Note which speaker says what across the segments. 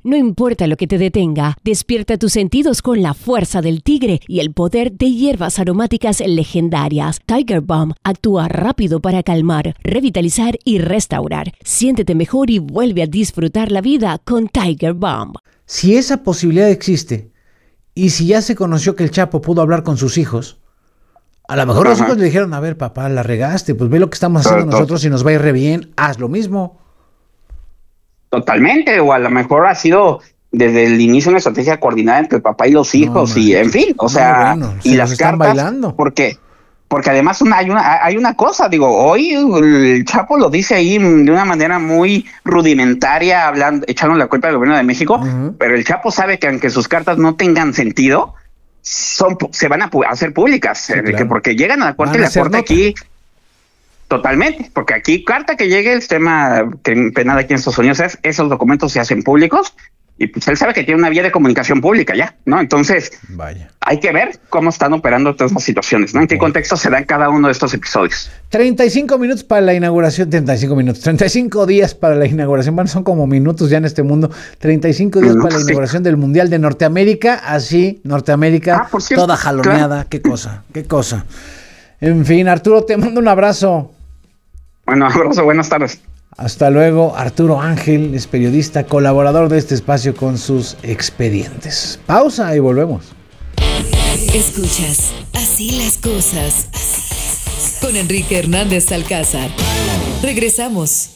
Speaker 1: No importa lo que te detenga, despierta tus sentidos con la fuerza del tigre y el poder de hierbas aromáticas legendarias. Tiger Balm actúa rápido para calmar, revitalizar y restaurar. Siéntete mejor y vuelve a disfrutar la vida con Tiger Balm.
Speaker 2: Si esa posibilidad existe, y si ya se conoció que el Chapo pudo hablar con sus hijos, a lo mejor los hijos le dijeron, a ver papá, la regaste, pues ve lo que estamos haciendo nosotros y nos va a ir re bien, haz lo mismo.
Speaker 3: Totalmente, o a lo mejor ha sido desde el inicio una estrategia coordinada entre el papá y los hijos, y en fin, o sea, y las cartas,
Speaker 2: bailando.
Speaker 3: Porque además hay una cosa, digo, hoy el Chapo lo dice ahí de una manera muy rudimentaria, echando la culpa al gobierno de México, pero el Chapo sabe que aunque sus cartas no tengan sentido, se van a hacer públicas, sí, claro. Porque llegan a la corte y la corte aquí. Totalmente, porque aquí carta que llegue el tema penal aquí en Estados Unidos esos documentos se hacen públicos y pues él sabe que tiene una vía de comunicación pública ya, ¿no? Entonces, hay que ver cómo están operando todas las situaciones, ¿no? En qué contexto se dan cada uno de estos episodios.
Speaker 2: 35 minutos para la inauguración, 35 días para la inauguración, bueno, son como minutos ya en este mundo, 35 días para la inauguración del Mundial de Norteamérica, así, Norteamérica, toda jaloneada, claro. Qué cosa. En fin, Arturo, te mando un abrazo.
Speaker 3: Bueno, abrazo, buenas tardes.
Speaker 2: Hasta luego. Arturo Ángel es periodista, colaborador de este espacio con sus expedientes. Pausa y volvemos.
Speaker 4: Escuchas Así las cosas con Enrique Hernández Alcázar. Regresamos.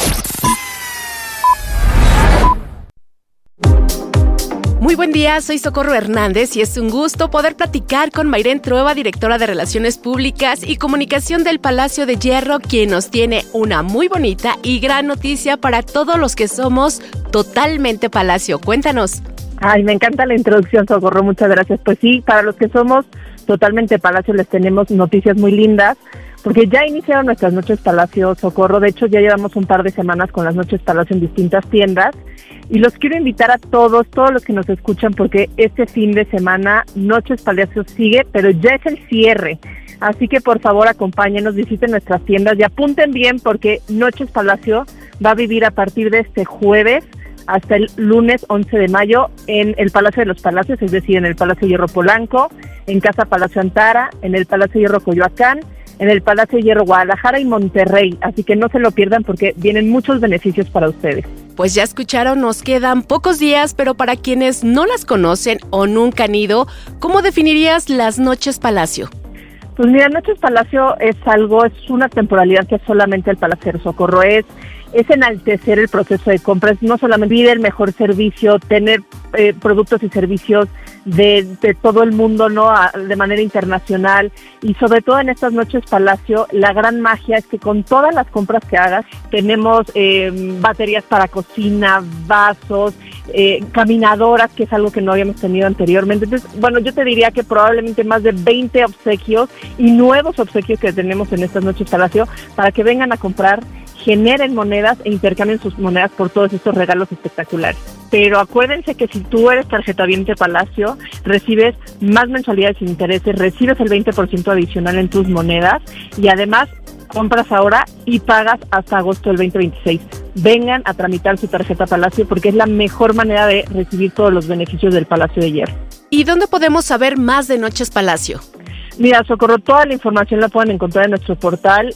Speaker 5: Muy buen día, soy Socorro Hernández y es un gusto poder platicar con Mayren Trueba, directora de Relaciones Públicas y Comunicación del Palacio de Hierro, quien nos tiene una muy bonita y gran noticia para todos los que somos totalmente Palacio. Cuéntanos.
Speaker 6: Ay, me encanta la introducción, Socorro, muchas gracias. Pues sí, para los que somos totalmente Palacio les tenemos noticias muy lindas, porque ya iniciaron nuestras Noches Palacio, Socorro. De hecho, ya llevamos un par de semanas con las Noches Palacio en distintas tiendas. Y los quiero invitar a todos los que nos escuchan, porque este fin de semana Noches Palacio sigue, pero ya es el cierre. Así que por favor acompáñenos, visiten nuestras tiendas y apunten bien, porque Noches Palacio va a vivir a partir de este jueves hasta el lunes 11 de mayo en el Palacio de los Palacios, es decir, en el Palacio Hierro Polanco, en Casa Palacio Antara, en el Palacio Hierro Coyoacán, en el Palacio Hierro Guadalajara y Monterrey, así que no se lo pierdan porque vienen muchos beneficios para ustedes.
Speaker 5: Pues ya escucharon, nos quedan pocos días, pero para quienes no las conocen o nunca han ido, ¿cómo definirías las Noches Palacio?
Speaker 6: Pues mira, Noches Palacio es una temporalidad que solamente el Palacio de Socorro es enaltecer el proceso de compras, no solamente pedir el mejor servicio, tener productos y servicios de todo el mundo, ¿no? De manera internacional, y sobre todo en estas Noches Palacio, la gran magia es que con todas las compras que hagas, tenemos baterías para cocina, vasos, caminadoras, que es algo que no habíamos tenido anteriormente. Entonces, bueno, yo te diría que probablemente más de 20 obsequios y nuevos obsequios que tenemos en estas Noches Palacio para que vengan a comprar, generen monedas e intercambien sus monedas por todos estos regalos espectaculares. Pero acuérdense que si tú eres tarjetaviente Palacio, recibes más mensualidades sin intereses, recibes el 20% adicional en tus monedas y además compras ahora y pagas hasta agosto del 2026. Vengan a tramitar su tarjeta Palacio porque es la mejor manera de recibir todos los beneficios del Palacio de Hierro.
Speaker 5: ¿Y dónde podemos saber más de Noches Palacio?
Speaker 6: Mira, Socorro, toda la información la pueden encontrar en nuestro portal,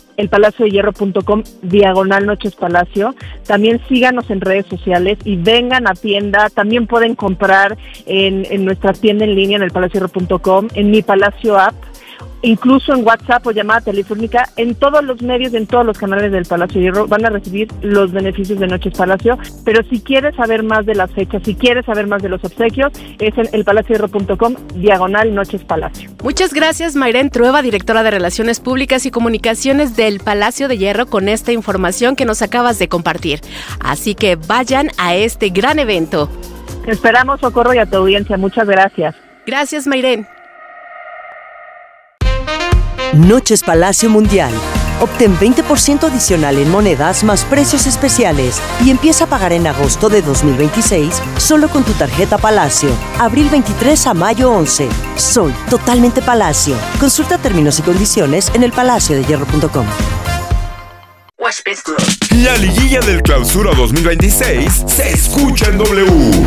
Speaker 6: elpalaciodehierro.com/Noches Palacio. También síganos en redes sociales y vengan a tienda. También pueden comprar en nuestra tienda en línea en elpalaciodehierro.com, en Mi Palacio App, incluso en WhatsApp o llamada telefónica. En todos los medios, en todos los canales del Palacio de Hierro van a recibir los beneficios de Noches Palacio. Pero si quieres saber más de las fechas, si quieres saber más de los obsequios, es en elpalaciodehierro.com/Noches Palacio.
Speaker 5: Muchas gracias, Mayren Trueba, directora de Relaciones Públicas y Comunicaciones del Palacio de Hierro, con esta información que nos acabas de compartir. Así que vayan a este gran evento.
Speaker 6: Te esperamos, Socorro, y a tu audiencia. Muchas gracias.
Speaker 5: Gracias, Mayren.
Speaker 7: Noches Palacio Mundial. Obtén 20% adicional en monedas más precios especiales y empieza a pagar en agosto de 2026 solo con tu tarjeta Palacio. Abril 23 a mayo 11. Soy totalmente Palacio. Consulta términos y condiciones en elpalaciodehierro.com.
Speaker 8: La liguilla del Clausura 2026 se escucha en W.